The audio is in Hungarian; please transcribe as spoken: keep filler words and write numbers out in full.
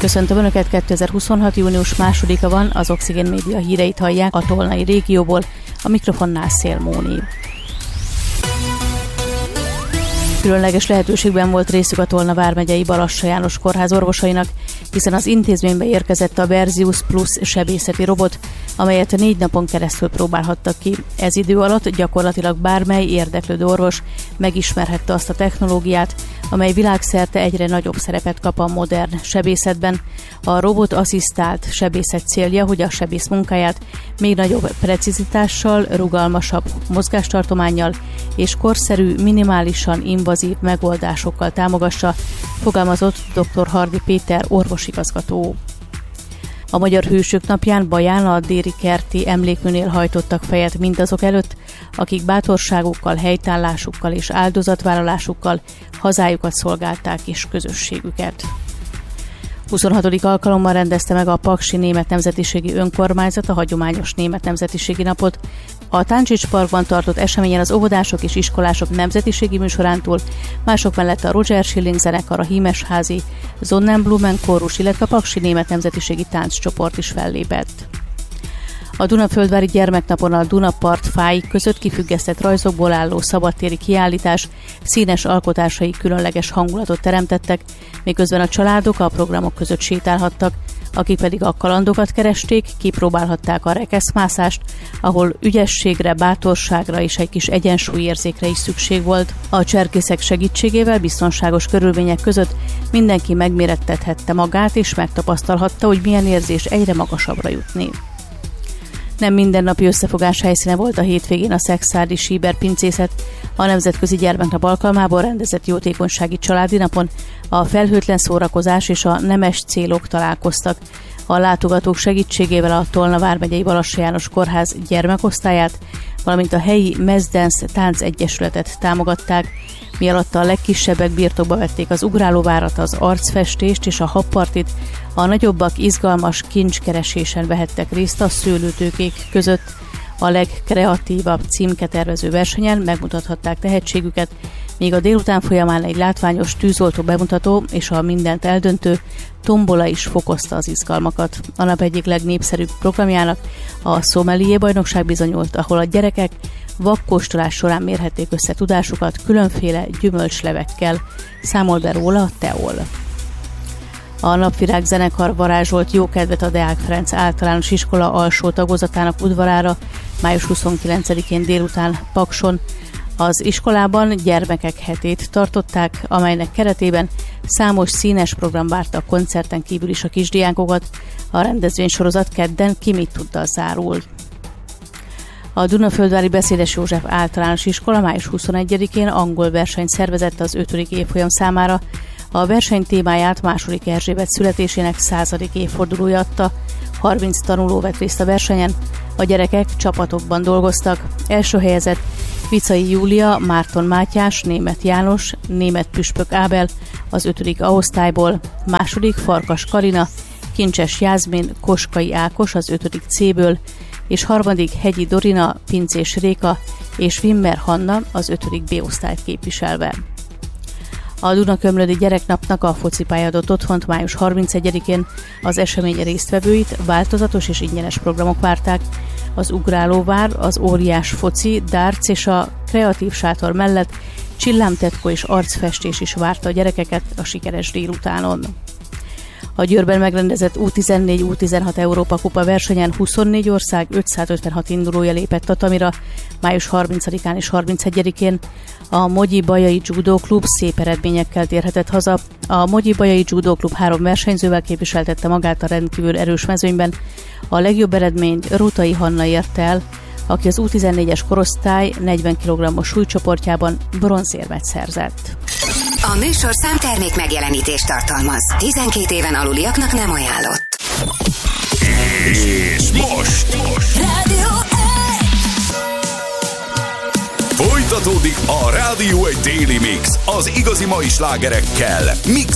Köszöntöm Önöket, kétezer-huszonhat. június másodika van, az Oxigén Média híreit hallják a tolnai régióból, a mikrofonnál Szél Móni. Különleges lehetőségben volt részük a Tolna vármegyei Balassa János Kórház orvosainak, hiszen az intézménybe érkezett a Verzius Plus sebészeti robot, amelyet négy napon keresztül próbálhattak ki. Ez idő alatt gyakorlatilag bármely érdeklődő orvos megismerhette azt a technológiát, amely világszerte egyre nagyobb szerepet kap a modern sebészetben. A robot asszisztált sebészet célja, hogy a sebész munkáját még nagyobb precizitással, rugalmasabb mozgástartománnyal és korszerű, minimálisan invazív megoldásokkal támogassa, fogalmazott dr. Hardy Péter orvosigazgató. A Magyar Hősök napján Baján a Déri Kerti emlékműnél hajtottak fejet mindazok előtt, akik bátorságukkal, helytállásukkal és áldozatvállalásukkal hazájukat szolgálták és közösségüket. huszonhatodik alkalommal rendezte meg a Paksi Német Nemzetiségi Önkormányzat a hagyományos német nemzetiségi napot. A Táncsics Parkban tartott eseményen az óvodások és iskolások nemzetiségi műsorántól, mások mellett a Roger Schilling zenekar, a Hímesházi Sonnenblumen kórus, illetve a Paksi Német Nemzetiségi Tánccsoport is fellépett. A Dunaföldvári Gyermeknapon a Dunapart fái között kifüggesztett rajzokból álló szabadtéri kiállítás színes alkotásai különleges hangulatot teremtettek, miközben a családok a programok között sétálhattak, akik pedig a kalandokat keresték, kipróbálhatták a rekeszmászást, ahol ügyességre, bátorságra és egy kis egyensúlyérzékre is szükség volt. A cserkészek segítségével biztonságos körülmények között mindenki megmérettethette magát és megtapasztalhatta, hogy milyen érzés egyre magasabbra jutni. Nem mindennapi összefogás helyszíne volt a hétvégén a szekszárdi Síber pincészet. A Nemzetközi Gyermeknap alkalmából rendezett jótékonysági családi napon a felhőtlen szórakozás és a nemes célok találkoztak. A látogatók segítségével a Tolna vármegyei Balassa János Kórház gyermekosztályát, valamint a helyi Mezdance táncegyesületet támogatták, mi alatt a legkisebbek birtokba vették az ugrálóvárat, az arcfestést és a habpartit, a nagyobbak izgalmas kincskeresésen vehettek részt a szőlőtőkék között. A legkreatívabb címketervező versenyen megmutathatták tehetségüket, míg a délután folyamán egy látványos tűzoltó bemutató és a mindent eldöntő tombola is fokozta az izgalmakat. A nap egyik legnépszerűbb programjának a Sommelier bajnokság bizonyult, ahol a gyerekek vakkóstolás során mérhették össze tudásukat különféle gyümölcslevekkel, számol be róla a Teol. A Napvirág zenekar varázsolt jókedvet a Deák Ferenc általános iskola alsó tagozatának udvarára május huszonkilencedikén délután Pakson. Az iskolában gyermekek hetét tartották, amelynek keretében számos színes program várta a koncerten kívül is a kisdiákokat. A rendezvénysorozat kedden Ki mit tuddal zárul. A Dunaföldvári Beszédes József általános iskola május huszonegyedikén angol versenyt szervezett az ötödik évfolyam számára. A verseny témáját második Erzsébet születésének századik évfordulója adta. harminc tanuló vett részt a versenyen. A gyerekek csapatokban dolgoztak. Első helyezett Vicai Júlia, Márton Mátyás, Németh János, Németh Püspök Ábel az ötödik A osztályból, második Farkas Karina, Kincses Jászmin, Koskai Ákos az ötödik C-ből, és harmadik Hegyi Dorina, Pincés Réka és Wimmer Hanna az ötödik B osztályt képviselve. A Dunakömlödi Gyereknapnak a focipálya adott otthont május harmincegyedikén. Az esemény résztvevőit változatos és ingyenes programok várták. Az ugrálóvár, az óriás foci, darts és a kreatív sátor mellett csillámtetkó és arcfestés is várta a gyerekeket a sikeres délutánon. A Győrben megrendezett U tizennégy U tizenhat Európa Kupa versenyen huszonnégy ország ötszázötvenhat indulója lépett tatamira május harmincadikán és harmincegyedikén. A Mogyi Bajai Judo Klub szép eredményekkel térhetett haza. A Mogyi Bajai Judo Klub három versenyzővel képviseltette magát a rendkívül erős mezőnyben. A legjobb eredményt Rutai Hanna érte el, aki az U tizennégyes korosztály negyven kilogrammos súlycsoportjában bronzérmet szerzett. A műsor számtermék megjelenítést tartalmaz. tizenkét éven aluliaknak nem ajánlott. És most! most. Rádió Folytatódik a Rádió egy Daily Mix az igazi mai slágerekkel. Mix